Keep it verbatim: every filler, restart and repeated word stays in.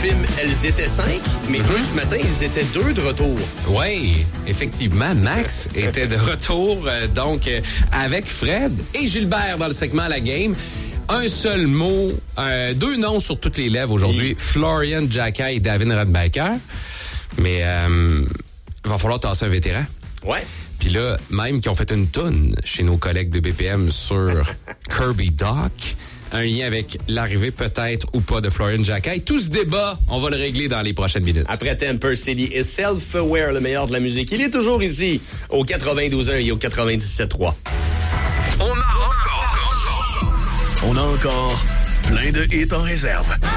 film, elles étaient cinq, mais mm-hmm. eux, ce matin, ils étaient deux de retour. Oui, effectivement, Max était de retour, euh, donc, euh, avec Fred et Gilbert dans le segment La Game. Un seul mot, euh, deux noms sur toutes les lèvres aujourd'hui, oui. Florian Jacka et David Rademacher. Mais euh, il va falloir tasser un vétéran. Ouais. Puis là, même qui ont fait une toune chez nos collègues de B P M sur Kirby Doc, un lien avec l'arrivée peut-être ou pas de Florian Jacka. Et tout ce débat, on va le régler dans les prochaines minutes. Après Temper City et Self-Aware, le meilleur de la musique, il est toujours ici, au quatre-vingt-douze un et au quatre-vingt-dix-sept trois. On a encore, on a encore plein de hits en réserve.